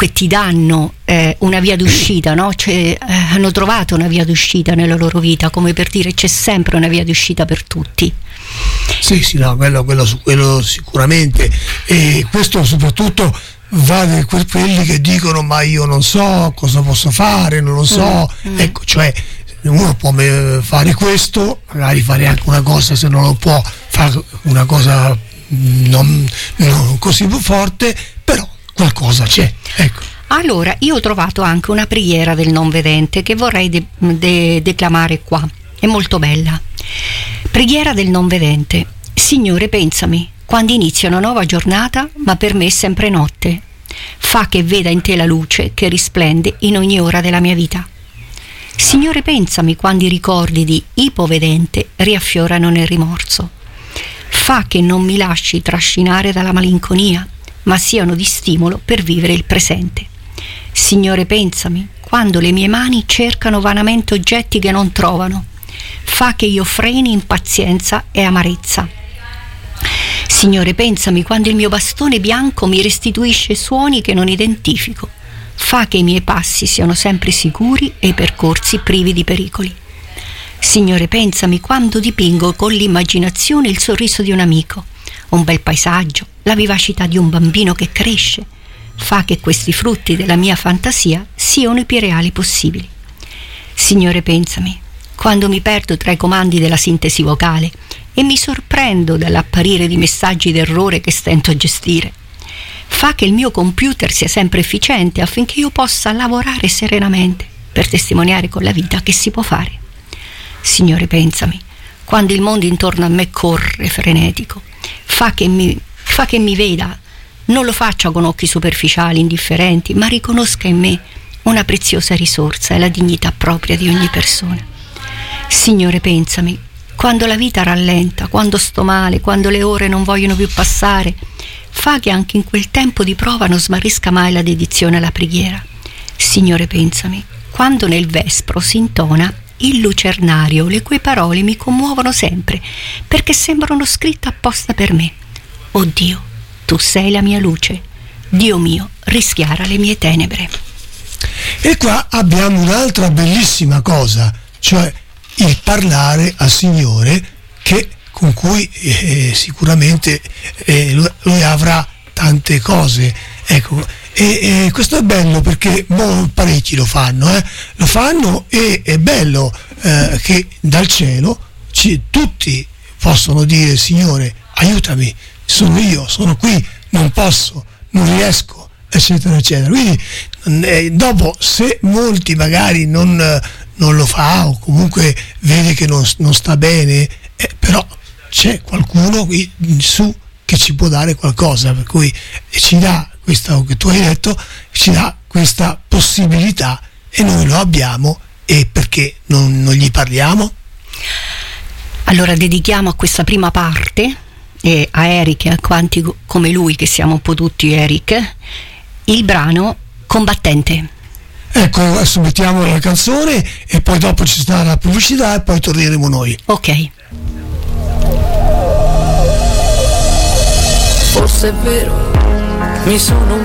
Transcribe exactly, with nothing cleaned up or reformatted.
comunque ti danno eh, una via d'uscita, no? Cioè, eh, hanno trovato una via d'uscita nella loro vita, come per dire c'è sempre una via d'uscita per tutti. Sì, sì, no, quello, quello, quello sicuramente, e questo soprattutto vale per quelli che dicono ma io non so cosa posso fare, non lo so, mm. ecco, cioè uno può fare questo, magari fare anche una cosa, se non lo può fare una cosa non, non così forte, però qualcosa c'è, ecco. Allora, io ho trovato anche una preghiera del non vedente che vorrei de- de- declamare qua, è molto bella. Preghiera del non vedente. Signore, pensami quando inizia una nuova giornata, ma per me è sempre notte. Fa che veda in te la luce che risplende in ogni ora della mia vita. Signore, pensami quando i ricordi di ipovedente riaffiorano nel rimorso. Fa che non mi lasci trascinare dalla malinconia, ma siano di stimolo per vivere il presente. Signore, pensami quando le mie mani cercano vanamente oggetti che non trovano. Fa che io freni impazienza e amarezza. Signore, pensami quando il mio bastone bianco mi restituisce suoni che non identifico. Fa che i miei passi siano sempre sicuri e i percorsi privi di pericoli. Signore, pensami quando dipingo con l'immaginazione il sorriso di un amico, un bel paesaggio, la vivacità di un bambino che cresce. Fa che questi frutti della mia fantasia siano i più reali possibili. Signore, pensami quando mi perdo tra i comandi della sintesi vocale e mi sorprendo dall'apparire di messaggi d'errore che stento a gestire. Fa che il mio computer sia sempre efficiente affinché io possa lavorare serenamente per testimoniare con la vita che si può fare. Signore, pensami quando il mondo intorno a me corre frenetico. Fa che mi, fa che mi veda, non lo faccia con occhi superficiali, indifferenti, ma riconosca in me una preziosa risorsa e la dignità propria di ogni persona. Signore, pensami quando la vita rallenta, quando sto male, quando le ore non vogliono più passare. Fa che anche in quel tempo di prova non smarrisca mai la dedizione alla preghiera. Signore, pensami quando nel vespro si intona il lucernario, le cui parole mi commuovono sempre, perché sembrano scritte apposta per me. Oh Dio, tu sei la mia luce. Dio mio, rischiara le mie tenebre. E qua abbiamo un'altra bellissima cosa, cioè il parlare al Signore, che con cui eh, sicuramente eh, lui avrà tante cose, ecco. E, e questo è bello perché boh, parecchi lo fanno, eh? lo fanno e è bello eh, che dal cielo ci, tutti possono dire: Signore, aiutami, sono io, sono qui, non posso, non riesco, eccetera eccetera. Quindi eh, dopo, se molti magari non, non lo fa o comunque vede che non, non sta bene, eh, però c'è qualcuno qui su che ci può dare qualcosa, per cui ci dà questo che tu hai detto, ci dà questa possibilità e noi lo abbiamo, e perché non, non gli parliamo? Allora dedichiamo a questa prima parte e a Eric e a quanti come lui, che siamo un po' tutti Eric, il brano Combattente. Ecco, adesso mettiamo la canzone e poi dopo ci sarà la pubblicità e poi torneremo noi. Ok. Forse è vero, mi sono un